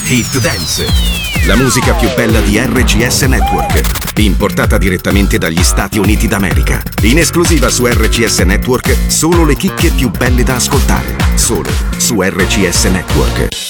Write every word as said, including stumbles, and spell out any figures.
Hit Dance, la musica più bella di R C S Network, importata direttamente dagli Stati Uniti d'America. In esclusiva su R C S Network, solo le chicche più belle da ascoltare, solo su R C S Network.